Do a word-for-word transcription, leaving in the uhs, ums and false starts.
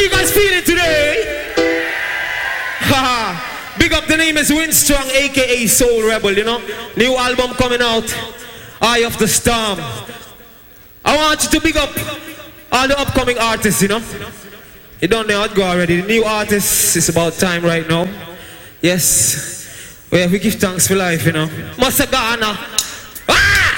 you guys feeling today? Haha. Big up, the name is Winstrong, aka Soul Rebel, you know. New album coming out, Eye of the Storm. I want you to big up all the upcoming artists, you know. You don't know how to go already. The new artists, it's about time right now. Yes. We have to give thanks for life, you know. Masagana.